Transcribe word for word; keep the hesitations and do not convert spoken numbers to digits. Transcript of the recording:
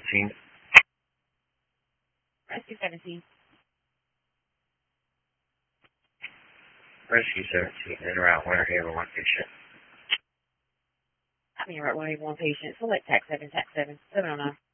seventeen. Rescue seventeen. Rescue seventeen, en route one area one patient. I'm in route one eighty-one patient. Select tax seven, tax seven, seven oh nine.